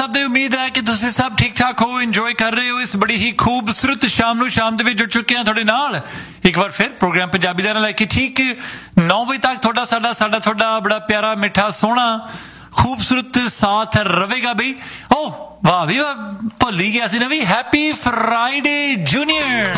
सब दी उम्मीद है कि तुसीं सब ठीक ठाक हो, इंजॉय कर रहे हो इस बड़ी ही खूबसूरत शाम नूं। शाम दे विच जुड़ चुके हैं तुहाडे नाल एक बार फिर प्रोग्राम पंजाबी दा लैके ठीक 9 बजे तक तुहाडा साडा बड़ा प्यारा मिठा सोहना खूबसूरत साथ रहेगा बई। ओ वाह भी वाह, भुल ही गया सी ना भी। Happy Friday junior.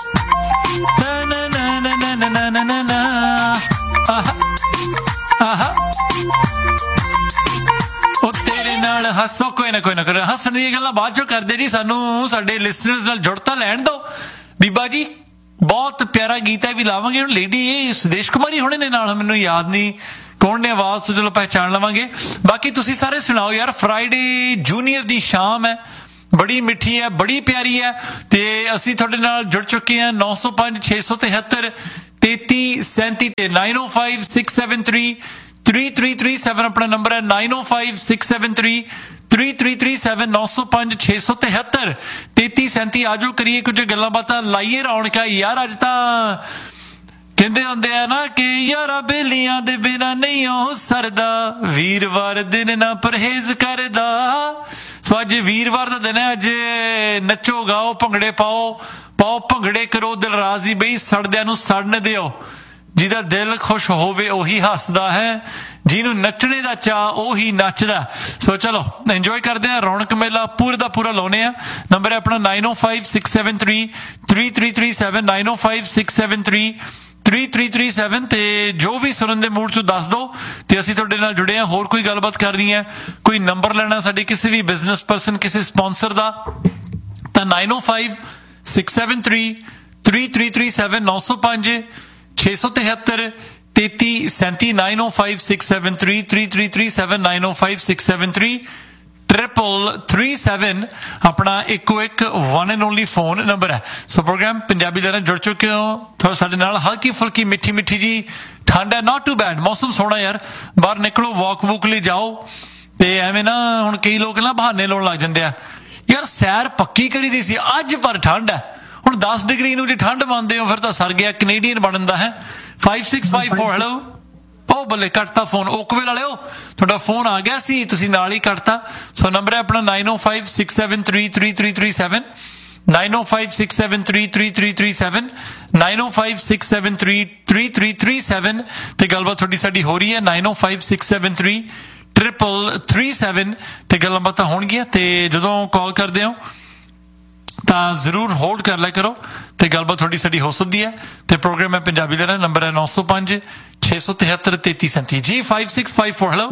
हसो कोई ना कर हसन दी गल्लां बाद चों करदे जी, सानू साडे लिसनर्स नाल जुड़ तां लैण दो। बीबा जी बहुत प्यारा गीत है भी लावांगे हुण। लेडी सुदेश कुमारी होणे ने नाल, मैनूं याद नहीं कौन ने आवाज तो चलो पहचान लवांगे। बाकी तुसीं सारे सुणाओ यार, फ्राइडे जूनियर दी शाम है, बड़ी मिठी है, बड़ी प्यारी है। ते असीं तुहाडे नाल जुड़ चुके हैं 905 673 33 37 ते 905 673 3337 अपना नंबर है। 905 673 3337 905 673 3337। आजो करिए कुछ गल्लां बातां, लाइए रौनकां यार। अज तां कहंदे हुंदे आ ना कि यारा बेलियां दे बिना नहीं हो सरदा, वीरवार दिन ना परहेज करदा। सो अज वीरवार दा दिन है, अज नचो गाओ भंगड़े पाओ भंगड़े करो, दिल राजी बई सड़दियां नूं सड़न दिओ। जिहदा दिल खुश होवे ओही हसदा है, जिन्हों नचने का चाह ओही नचदा। सो चलो इंजॉय करते हैं, रौनक मेला पूरे का पूरा लाने। नंबर है अपना 905 673 3337 905 673 3337। ते जो भी सुनन दे मूड चो दस दो ते असीं तुहाडे नाल जुड़े हैं। होर कोई गलबात करनी है, कोई नंबर लेना साडे किसी भी बिजनेस पर्सन किसी स्पॉन्सर दा, तां 905 673 3337 905 673 3337 905 673 3337 905 673 3337 अपना इको एक one and only phone number है। सो प्रोग्राम पंजाबी दे जुड़ चुके हो थोड़ा साडे नाल। हल्की फुल्की मिठी मिठी जी ठंड है, नॉट टू बैड, मौसम सोहना यार। बाहर निकलो, वॉक वूक लिए जाओ। ते एवें ना हुण कई लोग ना बहाने लाउण लग जांदे आ यार, सैर पक्की करी दी सी अज पर ठंड है। हुण 10 डिग्री नूं जे ठंड मंनदे हो फिर तां सर गया, कनेडियन बनन दा है। 5654 हेलो। ओ बल्ले कटता फोन, ओकवे वाले हो थोड़ा फोन आ गया सी, तुसी नाल ही कटता। सो नंबर है अपना 905 673 3337 905 673 3337 905 673 3337 ते गलबात थोड़ी साडी हो रही है 905 673 3337 ते गल्लां बातां होणगियां। ते जदों कॉल करदे हो तां जरूर होल्ड कर लिया करो ते गलबात थोड़ी साडी हो सकती है। ते प्रोग्राम है पंजाबी दा, नंबर है 905 673 3337 जी। 5654 हेलो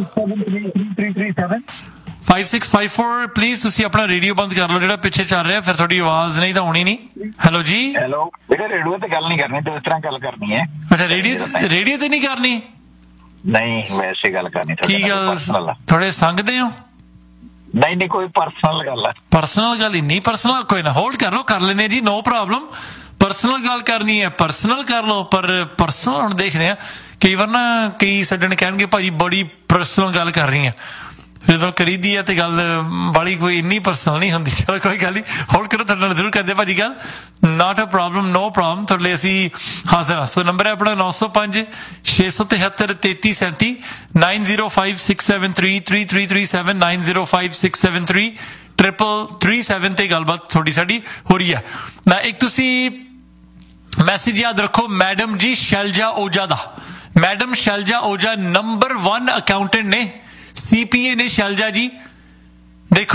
5654 प्लीज तुसी अपना रेडियो बंद कर लो जेड़ा पीछे चल रहा है, फिर थोड़ी आवाज नहीं तो होनी नहीं। हेलो जी। हेलो बेटा, रेडियो ते गल नहीं करनी, तो इस तरह गल करनी है। अच्छा रेडियो ते नहीं करनी? नहीं वैसे गल करनी। की गल थोड़े संगदे हो? नहीं कोई पर्सनल गल है। पर्सनल गल ही नहीं, पर्सनल कोई ना, होल्ड कर लो, कर लेने जी, नो प्रॉब्लम। पर्सनल गल करनी है पर्सनल कर लो, पर पर्सनल हम देखते हैं कई बार ना कई सज्जन कहणगे भाजी बड़ी पर्सनल गल कर रही है, जो करी दी है तो गल बड़ी कोई इन्नी पर्सनल नहीं होंगी। चलो कोई गल नहीं, होल्ड करो, थोड़े जरूर करते भाजी गल, not a problem, no problem, थोड़े असी हाजिर हाँ। सो नंबर है अपना 905 673 3337 905 673 3337 905 673 3337 ते गलबात थोड़ी साडी हो रही है ना। एक तुसी मैसेज याद रखो मैडम जी शैलजा ओझा दा। मैडम शैलजा ओझा नंबर 1 अकाउंटेंट ने, सीपीए ने शैलजा जी। देखो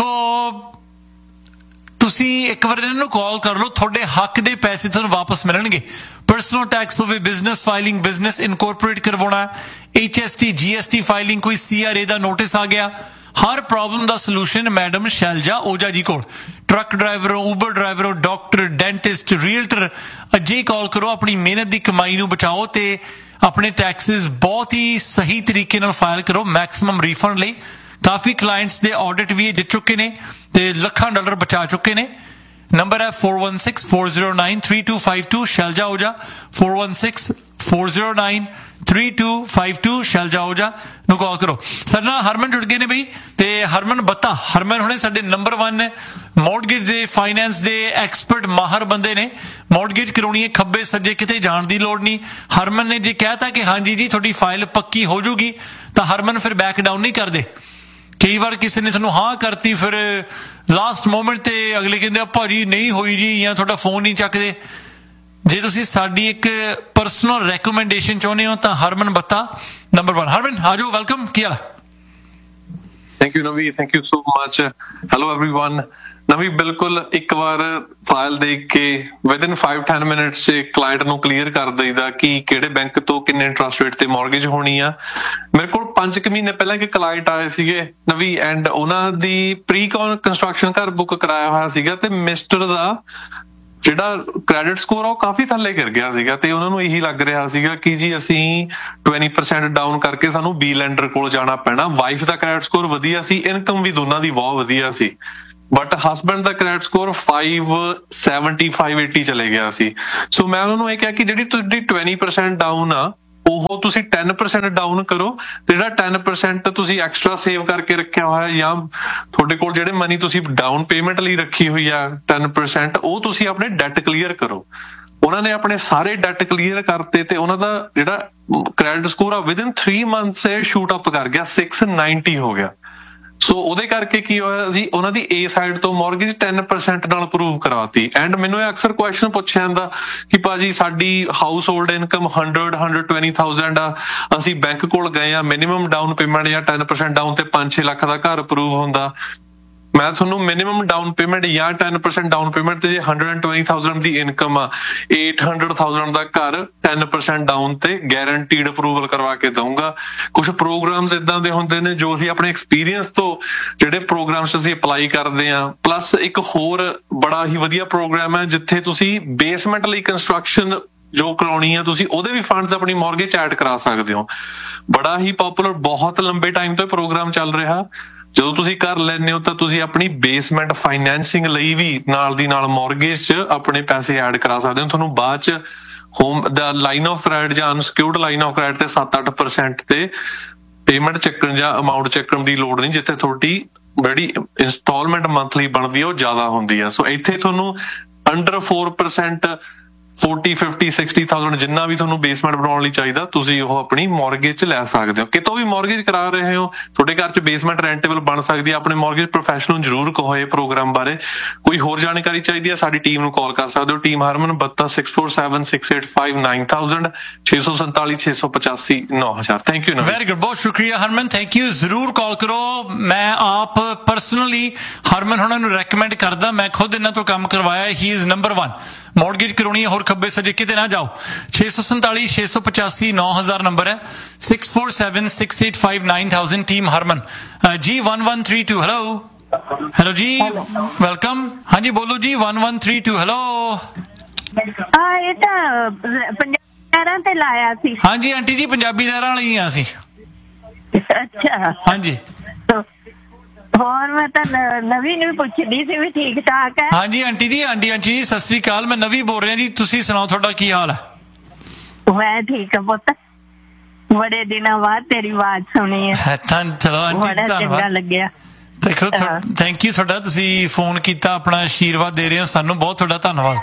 तुसी एक बार इन्होंने कॉल कर लो, थोड़े हक दे पैसे तुहानूं वापस मिलणगे। पर्सनल टैक्स होवे, बिजनेस फाइलिंग, बिजनेस इनकॉर्पोरेट करवाना, HST GST फाइलिंग, कोई CRA दा नोटिस आ गया, हर प्रॉब्लम दा सलूशन मैडम शैलजा ओझा जी कोल। ट्रक ड्राइवर हो, उबर ड्राइवर हो, डॉक्टर, डेंटिस्ट, रीयल्टर, अजे कॉल करो, अपनी मेहनत की कमाई नूं बचाओ ते अपने टैक्सेस बहुत ही सही तरीके नाल फाइल करो मैक्सिमम रिफंड लई। काफी क्लाइंट्स दे ऑडिट भी जित चुके ने ते लाखां डॉलर बचा चुके ने। नंबर है 416 409 3252 शैलजा ओझा, 416 409 3252 शैलजा ओझा नूं कॉल करो। साडे नाल हरमन जुड़ गए ने बई, ते हरमन बत्ता, हरमन हुणे साडे नंबर 1 मॉर्टगेज दे फाइनेंस दे एक्सपर्ट माहर बंदे ने। मॉर्टगेज कराउणी है खब्बे सज्जे किते जाण दी लोड़ नहीं। हरमन ने जे कहता कि हाँ जी जी थोड़ी फाइल पक्की हो जूगी, तो हरमन फिर बैक डाउन नहीं करदे ਕਈ ਵਾਰ ਕਿਸੇ ਨੇ ਤੁਹਾਨੂੰ ਹਾਂ ਕਰਤੀ, ਫਿਰ ਲਾਸਟ ਮੋਮੈਂਟ ਤੇ ਅਗਲੇ ਕਹਿੰਦੇ ਆ ਭਾਜੀ ਨਹੀਂ ਹੋਈ ਜੀ, ਜਾਂ ਤੁਹਾਡਾ ਫੋਨ ਨਹੀਂ ਚੱਕਦੇ। ਜੇ ਤੁਸੀਂ ਸਾਡੀ ਇੱਕ ਪਰਸਨਲ ਰეკਮੈਂਡੇਸ਼ਨ ਚਾਹੁੰਦੇ ਹੋ ਤਾਂ ਹਰਮਨ ਬੱਤਾ ਨੰਬਰ 1। ਹਰਮਨ ਆ ਜਾਓ, ਵੈਲਕਮ, ਕੀ ਹਾਲ ਹੈ? Thank you, Navi. Thank you so much. Hello, everyone. Navi, ਬਿਲਕੁਲ ਇੱਕ ਵਾਰ ਫਾਈਲ ਦੇਖ ਕੇ ਵਿਦਿਨ 5-10 ਮਿੰਟਸ 'ਚ ਕਲਾਇੰਟ ਨੂੰ ਕਲੀਅਰ ਕਰ ਦਈਦਾ ਕਿ ਕਿਹੜੇ ਬੈਂਕ ਤੋਂ ਕਿੰਨੇ ਇੰਟਰਸਟ ਰੇਟ ਤੇ ਮੌਰਗੇਜ ਹੋਣੀ ਆ। ਮੇਰੇ ਕੋਲ 5 ਮਹੀਨੇ ਪਹਿਲਾਂ ਇੱਕ ਕਲਾਇੰਟ ਆਏ ਸੀਗੇ ਨਵੀ, ਐਂਡ ਉਹਨਾਂ ਦੀ ਪ੍ਰੀ ਕੰਸਟਰਕਸ਼ਨ ਘਰ ਬੁੱਕ ਕਰਾਇਆ ਹੋਇਆ ਸੀਗਾ, ਤੇ ਮਿਸਟਰ ਦਾ ਜਿਹੜਾ ਕ੍ਰੈਡਿਟ ਸਕੋਰ ਆ ਉਹ ਕਾਫੀ ਥੱਲੇ ਗਿਰ ਗਿਆ ਸੀਗਾ, ਤੇ ਉਹਨਾਂ ਨੂੰ ਇਹੀ ਲੱਗ ਰਿਹਾ ਸੀਗਾ ਕਿ ਜੀ ਅਸੀਂ 20% ਡਾਊਨ ਕਰਕੇ ਸਾਨੂੰ ਬੀ ਲੈਂਡਰ ਕੋਲ ਜਾਣਾ ਪੈਣਾ। ਵਾਈਫ ਦਾ ਕ੍ਰੈਡਿਟ ਸਕੋਰ ਵਧੀਆ ਸੀ, ਇਨਕਮ ਵੀ ਦੋਨਾਂ ਦੀ ਬਹੁਤ ਵਧੀਆ ਸੀ, but husband the credit score 570 580 ਚਲੇ ਗਿਆ ਸੀ। ਸੋ ਮੈਂ ਉਹਨਾਂ ਨੂੰ ਇਹ ਕਿਹਾ ਕਿ ਜਿਹੜੀ ਤੁਹਾਡੀ 20% ਡਾਊਨ ਆ ਉਹ ਤੁਸੀਂ 10% ਡਾਊਨ ਕਰੋ, ਤੇ ਜਿਹੜਾ 10% ਤੁਸੀਂ ਐਕਸਟਰਾ ਸੇਵ ਕਰਕੇ ਰੱਖਿਆ ਹੋਇਆ ਜਾਂ ਤੁਹਾਡੇ ਕੋਲ ਜਿਹੜੇ ਮਨੀ ਤੁਸੀਂ ਡਾਊਨ ਪੇਮੈਂਟ ਲਈ ਰੱਖੀ ਹੋਈ ਆ 10%, ਉਹ ਤੁਸੀਂ ਆਪਣੇ ਡੈਟ ਕਲੀਅਰ ਕਰੋ। ਉਹਨਾਂ ਨੇ ਆਪਣੇ ਸਾਰੇ ਡੈਟ ਕਲੀਅਰ ਕਰਤੇ, ਤੇ ਉਹਨਾਂ ਦਾ ਜਿਹੜਾ ਕ੍ਰੈਡਿਟ ਸਕੋਰ ਆ ਵਿਦਿਨ 3 ਮੰਥਸ ਸ਼ੂਟ ਅਪ ਕਰ ਗਿਆ, 690 ਹੋ ਗਿਆ। ਸੋ ਉਹਦੇ ਕਰਕੇ ਕੀ ਹੋਇਆ ਸੀ, ਉਹਨਾਂ ਦੀ ਏ ਸਾਈਡ ਤੋਂ ਮੌਰਗੇਜ 10% ਨਾਲ ਅਪਰੂਵ ਕਰਾਤੀ। ਐਂਡ ਮੈਨੂੰ ਇਹ ਅਕਸਰ ਕੁਐਸਚਨ ਪੁੱਛਿਆ ਜਾਂਦਾ ਕਿ ਭਾਜੀ ਸਾਡੀ ਹਾਊਸ ਹੋਲਡ ਇਨਕਮ 120,000 ਆ, ਅਸੀਂ ਬੈਂਕ ਕੋਲ ਗਏ ਆ, ਮਿਨੀਮਮ ਡਾਊਨ ਪੇਮੈਂਟ ਜਾਂ 10% ਡਾਊਨ ਤੇ 5-6 ਲੱਖ ਦਾ ਘਰ ਅਪਰੂਵ ਹੁੰਦਾ। ਮੈਂ ਤੁਹਾਨੂੰ ਮਿਨੀਮਮ ਡਾਊਨ ਪੇਮੈਂਟ ਜਾਂ 10% ਡਾਊਨ ਪੇਮੈਂਟ ਤੇ ਜੇ 120,000 ਦੀ ਇਨਕਮ ਆ, 800,000 ਦਾ ਘਰ 10% ਡਾਊਨ ਤੇ ਗਾਰੰਟੀਡ ਅਪਰੂਵਲ ਕਰਵਾ ਕੇ ਦਊਂਗਾ। ਕੁਝ ਪ੍ਰੋਗਰਾਮਸ ਇਦਾਂ ਦੇ ਹੁੰਦੇ ਨੇ ਜੋ ਅਸੀਂ ਆਪਣੇ ਐਕਸਪੀਰੀਅੰਸ ਤੋਂ ਜਿਹੜੇ ਪ੍ਰੋਗਰਾਮਸ ਅਸੀਂ ਅਪਲਾਈ ਕਰਦੇ ਆ। ਪਲੱਸ ਇੱਕ ਹੋਰ ਬੜਾ ਹੀ ਵਧੀਆ ਪ੍ਰੋਗਰਾਮ ਹੈ ਜਿੱਥੇ ਤੁਸੀਂ ਬੇਸਮੈਂਟ ਲਈ ਕੰਸਟਰਕਸ਼ਨ ਜੋ ਕਰਾਉਣੀ ਆ ਤੁਸੀਂ ਉਹਦੇ ਵੀ ਫੰਡਸ ਆਪਣੀ ਮੌਰਗੇਜ 'ਚ ਐਡ ਕਰਾ ਸਕਦੇ ਹੋ। ਬੜਾ ਹੀ ਪਪੂਲਰ, ਬਹੁਤ ਲੰਬੇ ਟਾਈਮ ਤੋਂ ਪ੍ਰੋਗਰਾਮ ਚੱਲ ਰਿਹਾ। ਜਦੋਂ ਤੁਸੀਂ ਘਰ ਲੈਂਦੇ ਹੋ ਤਾਂ ਤੁਸੀਂ ਆਪਣੀ ਬੇਸਮੈਂਟ ਫਾਈਨੈਂਸਿੰਗ ਲਈ ਵੀ ਨਾਲ ਦੀ ਨਾਲ ਮੌਰਗੇਜ 'ਚ ਆਪਣੇ ਪੈਸੇ ਐਡ ਕਰਾ ਸਕਦੇ ਹੋ। ਤੁਹਾਨੂੰ ਬਾਅਦ 'ਚ home the line of credit ਜਾਂ ਅਨਸਿਕਿਉਰਡ ਲਾਈਨ ਆਫ ਕ੍ਰੈਡਿਟ ਤੇ 7-8% ਤੇ ਪੇਮੈਂਟ ਚੱਕਣ ਜਾਂ ਅਮਾਊਂਟ ਚੱਕਣ ਦੀ ਲੋੜ ਨਹੀਂ, ਜਿੱਥੇ ਤੁਹਾਡੀ ਜਿਹੜੀ ਇੰਸਟਾਲਮੈਂਟ ਮੰਥਲੀ ਬਣਦੀ ਹੈ ਉਹ ਜ਼ਿਆਦਾ ਹੁੰਦੀ ਆ। ਸੋ ਇੱਥੇ ਤੁਹਾਨੂੰ ਅੰਡਰ 4%, 40, 50, 60,000 ਜਿੰਨਾ ਵੀ ਤੁਹਾਨੂੰ ਬੇਸਮੈਂਟ ਬਣਾਉਣ ਲਈ ਚਾਹੀਦਾ ਤੁਸੀਂ ਉਹ ਆਪਣੀ ਮੌਰਗੇਜ 'ਚ ਲੈ ਸਕਦੇ ਹੋ। ਕਿਤੋਂ ਵੀ ਮੌਰਗੇਜ ਕਰਾ ਰਹੇ ਹੋ, ਤੁਹਾਡੇ ਘਰ 'ਚ ਬੇਸਮੈਂਟ ਰੈਂਟੇਬਲ ਬਣ ਸਕਦੀ ਹੈ। ਆਪਣੇ ਮੌਰਗੇਜ ਪ੍ਰੋਫੈਸ਼ਨਲ ਜ਼ਰੂਰ ਕਹੋ ਇਹ ਪ੍ਰੋਗਰਾਮ ਬਾਰੇ। ਕੋਈ ਹੋਰ ਜਾਣਕਾਰੀ ਚਾਹੀਦੀ ਹੈ ਸਾਡੀ ਟੀਮ ਨੂੰ ਕਾਲ ਕਰ ਸਕਦੇ ਹੋ। Team Harman ਬੱਤਾ 6476859000 647 685 9000। Thank you. Very good, ਬਹੁਤ ਸ਼ੁਕਰੀਆ ਹਰਮਨ, ਥੈਂਕ ਯੂ। ਜ਼ਰੂਰ ਕਾਲ ਕਰੋ। ਮੈਂ ਆਪ ਪਰਸਨਲੀ ਹਰਮਨ ਹੁਣਾਂ ਨੂੰ ਰეკਮੈਂਡ ਕਰਦਾ, ਮੈਂ ਖੁਦ ਇਹਨਾਂ ਤੋਂ ਕੰਮ ਕਰਵਾਇਆ। ਹੀ ਇਜ਼ ਨੰਬਰ 1। ਮੌਰਗੇਜ ਕਰਾਉਣੀ ਹੈ ਹੋਰ ਖੱਬੇ ਸੱਜੇ ਕਿਤੇ ਨਾ ਜਾਓ। 647 685 9000 ਨੰਬਰ ਹੈ, 6476859000। ਟੀਮ ਹਰਮਨ ਜੀ 1132। ਹੈਲੋ ਜੀ, ਵੈਲਕਮ। ਹਾਂਜੀ ਬੋਲੋ ਜੀ 1132। ਹੈਲੋ। ਇਹ ਤਾਂ ਪੰਜਾਬੀ ਤੇ ਲਾਇਆ ਸੀ। ਹਾਂਜੀ ਆਂਟੀ ਜੀ, ਪੰਜਾਬੀ ਲਹਿਰਾਂ ਵਾਲੀ ਆ ਅਸੀਂ। ਅੱਛਾ ਹਾਂਜੀ। ਹੋਰ ਮੈਂ ਤਾਂ ਨਵੀਂ ਨੂੰ ਵੀ ਪੁੱਛਦੀ ਸੀ ਵੀ ਠੀਕ ਠਾਕ ਹੈ। ਹਾਂਜੀ ਆਂਟੀ ਜੀ, ਆਂਟੀ ਜੀ ਸਤਿ ਸ੍ਰੀ ਅਕਾਲ। ਮੈਂ ਨਵੀਂ ਬੋਲ ਰਿਹਾ ਜੀ, ਤੁਸੀਂ ਸੁਣਾਓ ਤੁਹਾਡਾ ਕੀ ਹਾਲ ਹੈ? ਮੈਂ ਠੀਕ ਹਾਂ ਪੁੱਤ, ਬੜੇ ਦਿਨਾਂ ਬਾਅਦ ਤੇਰੀ ਆਵਾਜ਼ ਸੁਣੀ ਹੈ। ਚਲੋ ਆਂਟੀ ਬੜਾ ਚੰਗਾ ਧੰਨਵਾਦ। ਲੱਗਿਆ। ਦੇਖੋ ਥੈਂਕ ਯੂ ਤੁਹਾਡਾ, ਤੁਸੀਂ ਫੋਨ ਕੀਤਾ, ਆਪਣਾ ਆਸ਼ੀਰਵਾਦ ਦੇ ਰਹੇ ਹੋ ਸਾਨੂੰ, ਬਹੁਤ ਤੁਹਾਡਾ ਧੰਨਵਾਦ।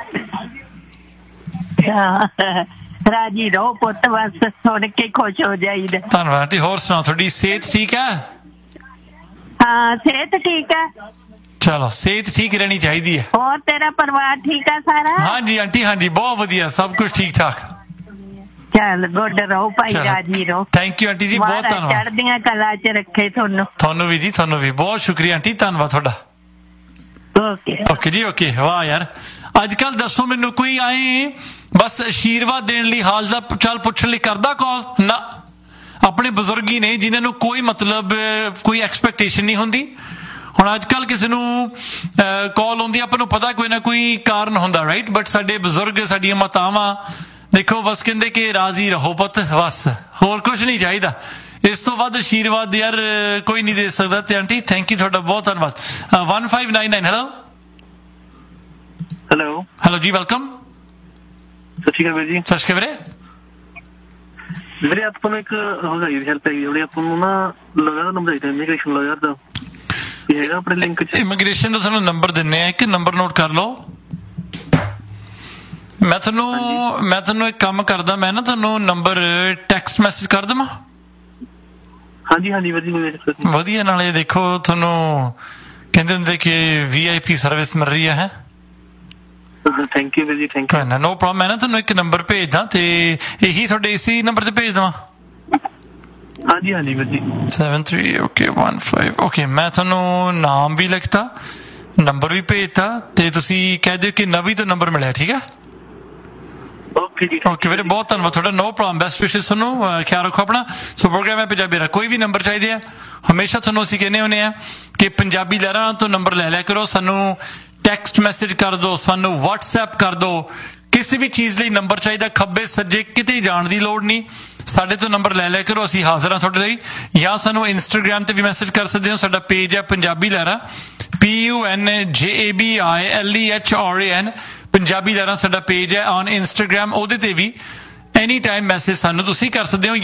ਰਾਜੀ ਰਹੋ ਪੁੱਤ, ਬਸ ਸੁਣ ਕੇ ਖੁਸ਼ ਹੋ ਜਾਈਦਾ। ਧੰਨਵਾਦ ਆਂਟੀ। ਹੋਰ ਸੁਣਾਓ, ਤੁਹਾਡੀ ਸਿਹਤ ਠੀਕ ਹੈ? ਹਾਂ ਸਿਹਤ ਠੀਕ ਹੈ। ਚਲੋ ਸਿਹਤ ਠੀਕ ਰਹਿਣੀ ਚਾਹੀਦੀ ਹੈ। ਹੋਰ ਤੇਰਾ ਪਰਿਵਾਰ ਠੀਕ ਹੈ ਸਾਰਾ? ਹਾਂਜੀ ਆਂਟੀ, ਹਾਂਜੀ ਬਹੁਤ ਵਧੀਆ, ਸਭ ਕੁਝ ਠੀਕ ਠਾਕ। ਚੱਲ ਗੁੱਡ ਰਹੋ ਭਾਈ, ਰਾਜੀ ਰਹੋ। ਥੈਂਕ ਯੂ ਆਂਟੀ ਜੀ, ਬਹੁਤ ਧੰਨਵਾਦ। ਚੜ੍ਹਦੀਆਂ ਕਲਾ 'ਚ ਰੱਖੇ ਤੁਹਾਨੂੰ। ਤੁਹਾਨੂੰ ਵੀ ਜੀ, ਤੁਹਾਨੂੰ ਵੀ ਬਹੁਤ ਸ਼ੁਕਰੀਆ ਆਂਟੀ, ਧੰਨਵਾਦ ਤੁਹਾਡਾ। ਓਕੇ ਜੀ, ਓਕੇ। ਵਾਹ ਯਾਰ, ਅੱਜ ਕੱਲ ਦੱਸੋ ਮੈਨੂੰ ਕੋਈ ਆਏ ਬਸ ਆਸ਼ੀਰਵਾਦ ਦੇਣ ਲਈ, ਹਾਲ ਦਾ ਚਾਲ ਪੁੱਛਣ ਲਈ ਕਰਦਾ ਕਾਲ ਨਾ? ਆਪਣੇ ਬਜ਼ੁਰਗ ਹੀ ਨੇ ਜਿਨ੍ਹਾਂ ਨੂੰ ਕੋਈ ਮਤਲਬ ਕੋਈ ਐਕਸਪੈਕਟੇਸ਼ਨ ਨਹੀਂ ਹੁੰਦੀ। ਹੁਣ ਅੱਜ ਕੱਲ ਕਿਸੇ ਨੂੰ ਕਾਲ ਆਉਂਦੀ, ਆਪਾਂ ਨੂੰ ਪਤਾ ਕੋਈ ਨਾ ਕੋਈ ਕਾਰਨ ਹੁੰਦਾ, ਰਾਈਟ? ਬਟ ਸਾਡੇ ਬਜ਼ੁਰਗ, ਸਾਡੀਆਂ ਮਾਤਾਵਾਂ ਦੇਖੋ ਬਸ ਕਹਿੰਦੇ ਕਿ ਰਾਜ਼ੀ ਰਹੋ ਪੁੱਤ, ਬਸ ਹੋਰ ਕੁਝ ਨਹੀਂ ਚਾਹੀਦਾ। ਇਸ ਤੋਂ ਵੱਧ ਆਸ਼ੀਰਵਾਦ ਯਾਰ ਕੋਈ ਨਹੀਂ ਦੇ ਸਕਦਾ। ਤੇ ਆਂਟੀ ਥੈਂਕ ਯੂ ਤੁਹਾਡਾ, ਬਹੁਤ ਧੰਨਵਾਦ। 1599। ਹੈਲੋ। ਹੈਲੋ। ਹੈਲੋ ਜੀ, ਵੈਲਕਮ। ਸਤਿ ਸ਼੍ਰੀ ਅਕਾਲ ਜੀ। ਸਤਿ ਸ਼੍ਰੀ ਅਕਾਲ ਵੀਰੇ। ਵੀਰੇ ਆਪਾਂ ਨੂੰ ਇੱਕ ਹੋ ਗਈ ਹੈਲਪ ਹੈਗੀ ਜਿਹੜੀ ਆਪਾਂ ਨੂੰ ਨਾ ਲਗਾ ਦਾ ਨੰਬਰ ਚਾਹੀਦਾ ਇਮੀਗ੍ਰੇਸ਼ਨ ਲਾਇਰ ਦਾ, ਕੀ ਹੈਗਾ ਆਪਣੇ ਲਿੰਕ 'ਚ? ਇਮੀਗ੍ਰੇਸ਼ਨ ਦਾ ਤੁਹਾਨੂੰ ਨੰਬਰ ਦਿੰਨੇ ਆ, ਇੱਕ ਨੰਬਰ ਨੋਟ ਕਰ ਲਓ। ਮੈਂ ਤੁਹਾਨੂੰ ਇੱਕ ਕੰਮ ਕਰਦਾ, ਮੈਂ ਨਾ ਤੁਹਾਨੂੰ ਨੰਬਰ ਟੈਕਸਟ ਮੈਸੇਜ ਕਰ ਦੇਵਾਂ। ਹਾਂਜੀ ਹਾਂਜੀ ਵਧੀਆ ਵਧੀਆ। ਨਾਲੇ ਦੇਖੋ ਤੁਹਾਨੂੰ ਕਹਿੰਦੇ ਹੁੰਦੇ ਕਿ VIP ਸਰਵਿਸ ਮਿਲ ਰਹੀ ਹੈ। ਥੈਂਕ ਯੂ ਵੀਰ ਜੀ, ਥੈਂਕ ਯੂ। No problem. ਮੈਂ ਨਾ ਤੁਹਾਨੂੰ ਇੱਕ ਨੰਬਰ ਭੇਜਦਾ ਤੇ ਇਹੀ ਤੁਹਾਡੇ ਇਸੀ ਨੰਬਰ 'ਤੇ ਭੇਜ ਦੇਵਾਂ। ਹਾਂਜੀ ਹਾਂਜੀ ਵੀਰ ਜੀ। 73 ਓਕੇ 15 ਓਕੇ। ਮੈਂ ਤੁਹਾਨੂੰ ਨਾਮ ਵੀ ਲਿਖਤਾ, ਨੰਬਰ ਵੀ ਭੇਜਤਾ ਤੇ ਤੁਸੀਂ ਕਹਿ ਦਿਓ ਕਿ ਨਵੀਂ ਤੋਂ ਨੰਬਰ ਮਿਲਿਆ। ਠੀਕ ਹੈ, ਓਕੇ ਜੀ। ਓਕੇ ਵੀਰੇ, ਬਹੁਤ ਧੰਨਵਾਦ ਤੁਹਾਡਾ। ਨੋ ਪ੍ਰੋਬਲਮ, ਬੈਸਟ ਵਿਸ਼ੇਸ ਤੁਹਾਨੂੰ। ਖਿਆਲ ਰੱਖੋ ਆਪਣਾ। ਸੋ ਪ੍ਰੋਗਰਾਮ ਹੈ ਪੰਜਾਬੀ ਦਾ। ਕੋਈ ਵੀ ਨੰਬਰ ਚਾਹੀਦੇ ਆ, ਹਮੇਸ਼ਾ ਤੁਹਾਨੂੰ ਅਸੀਂ ਕਹਿੰਦੇ ਹੁੰਦੇ ਆ ਕਿ ਪੰਜਾਬੀ ਲਹਿਰਾਂ ਤੋਂ ਨੰਬਰ ਲੈ ਲਿਆ ਕਰੋ। ਸਾਨੂੰ ਟੈਕਸਟ ਮੈਸੇਜ ਕਰ ਦਿਓ, ਸਾਨੂੰ WhatsApp ਕਰ ਦਿਓ। ਕਿਸੇ ਵੀ ਚੀਜ਼ ਲਈ ਨੰਬਰ ਚਾਹੀਦਾ, ਖੱਬੇ ਸੱਜੇ ਕਿਤੇ ਜਾਣ ਦੀ ਲੋੜ ਨਹੀਂ, ਸਾਡੇ ਤੋਂ ਨੰਬਰ ਲੈ ਲਿਆ ਕਰੋ। ਅਸੀਂ ਹਾਜ਼ਰ ਹਾਂ ਤੁਹਾਡੇ ਲਈ। ਜਾਂ ਸਾਨੂੰ ਇੰਸਟਾਗ੍ਰਾਮ ਤੇ ਵੀ ਮੈਸੇਜ ਕਰ ਸਕਦੇ ਹੋ। ਸਾਡਾ ਪੇਜ ਹੈ ਪੰਜਾਬੀ ਲਹਿਰਾਂ, PUNJABILEHRAN, ਪੰਜਾਬੀ ਲਹਿਰਾਂ ਸਾਡਾ ਪੇਜ ਹੈ ਔਨ ਇੰਸਟਾਗ੍ਰਾਮ। ਉਹਦੇ ਤੇ ਵੀ ਐਨੀ ਟਾਈਮ ਮੈਸੇਜ ਸਾਨੂੰ ਤੁਸੀਂ ਕਰ ਸਕਦੇ ਹੋ।